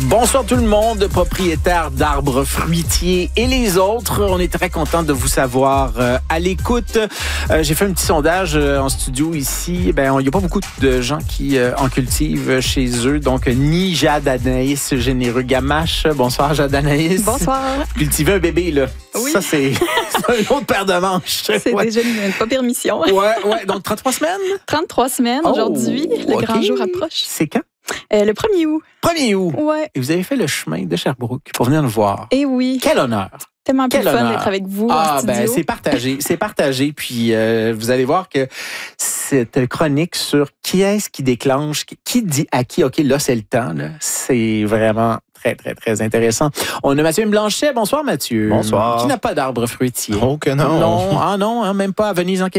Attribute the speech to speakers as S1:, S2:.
S1: Bonsoir tout le monde, propriétaires d'arbres fruitiers et les autres. On est très content de vous savoir à l'écoute. J'ai fait un petit sondage en studio ici. Il n'y a pas beaucoup de gens qui en cultivent chez eux. Donc, ni Jade Anaïs Généreux Gamache. Bonsoir Jade Anaïs.
S2: Bonsoir.
S1: Cultiver un bébé, là.
S2: Oui.
S1: Ça, c'est un autre paire de manches.
S2: C'est déjà une pas permission.
S1: Ouais. Donc, 33 semaines?
S2: 33 semaines aujourd'hui. Le grand jour approche.
S1: C'est quand?
S2: Le 1er août.
S1: 1er août.
S2: Ouais.
S1: Et vous avez fait le chemin de Sherbrooke pour venir nous voir.
S2: Et oui.
S1: Quel honneur.
S2: Tellement plus
S1: Quel
S2: fun
S1: honneur.
S2: d'être avec vous en studio.
S1: C'est partagé. C'est partagé. Puis, vous allez voir que cette chronique sur qui est-ce qui déclenche, qui dit à qui, OK, là, c'est le temps, là, c'est vraiment très, très, très intéressant. On a Mathieu Blanchet. Bonsoir, Mathieu.
S3: Bonsoir.
S1: Qui n'a pas d'arbre fruitier?
S3: Oh que non.
S1: Non, même pas à Venise en Québec.